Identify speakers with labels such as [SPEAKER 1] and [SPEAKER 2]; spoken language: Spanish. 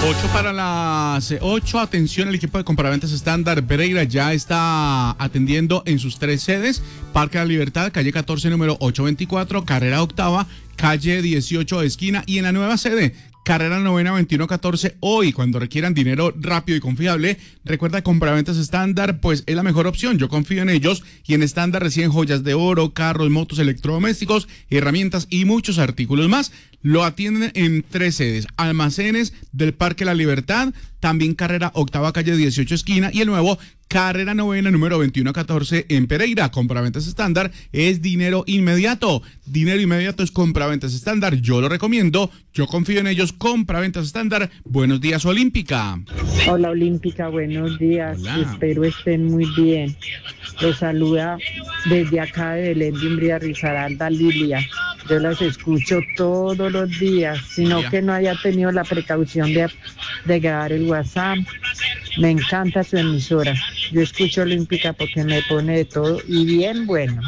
[SPEAKER 1] 8 atención, el equipo de compraventas estándar Pereira ya está atendiendo en sus 3 sedes: Parque de la Libertad, calle 14, número 824, carrera octava, calle 18, esquina, y en la nueva sede, carrera novena 2114. Hoy, cuando requieran dinero rápido y confiable, recuerda, compraventas estándar, pues es la mejor opción. Yo confío en ellos, y en estándar reciben joyas de oro, carros, motos, electrodomésticos, herramientas y muchos artículos más. Lo atienden en 3 sedes: almacenes del Parque La Libertad, también carrera octava, calle 18, esquina, y el nuevo carrera novena, número 2114 en Pereira. Compraventas estándar es dinero inmediato. Dinero inmediato es compraventas estándar. Yo lo recomiendo, yo confío en ellos. Compraventas estándar. Buenos días, Olímpica.
[SPEAKER 2] Hola, Olímpica, buenos días.
[SPEAKER 1] Hola.
[SPEAKER 2] Espero estén muy bien. Los saluda desde acá de Belén de Umbría, Risaralda, Lilia. Yo las escucho todos los días, sino que no haya tenido la precaución de grabar el WhatsApp. Me encanta su emisora. Yo escucho Olímpica porque me pone de todo y bien bueno.